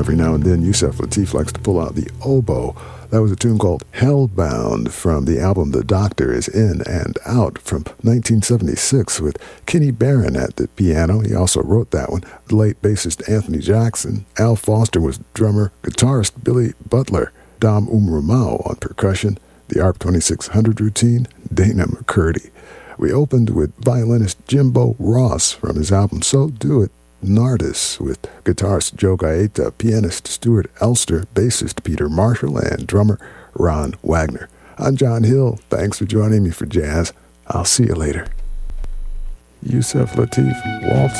Every now and then, Yusef Lateef likes to pull out the oboe. That was a tune called Hellbound from the album The Doctor Is In and Out from 1976 with Kenny Barron at the piano. He also wrote that one. The late bassist Anthony Jackson. Al Foster was drummer. Guitarist Billy Butler. Dom Umrumao on percussion. The ARP 2600 routine, Dana McCurdy. We opened with violinist Jimbo Ross from his album So Do It, Nardis, with guitarist Joe Gaeta, pianist Stuart Elster, bassist Peter Marshall, and drummer Ron Wagner. I'm John Hill. Thanks for joining me for jazz. I'll see you later. Yusef Lateef, Waltz